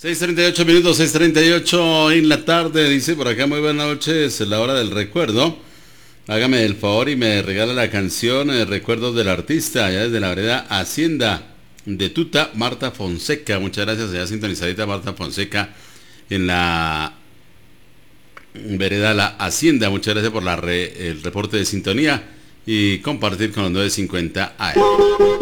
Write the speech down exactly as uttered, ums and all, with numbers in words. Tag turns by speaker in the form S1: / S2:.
S1: seis treinta y ocho minutos, seis treinta y ocho en la tarde, dice por acá, muy buenas noches, es la hora del recuerdo. Hágame el favor y me regala la canción eh, Recuerdos del Artista, allá desde la vereda Hacienda de Tuta, Marta Fonseca. Muchas gracias, allá sintonizadita Marta Fonseca en la vereda La Hacienda. Muchas gracias por la re, el reporte de sintonía y compartir con los novecientos cincuenta A M.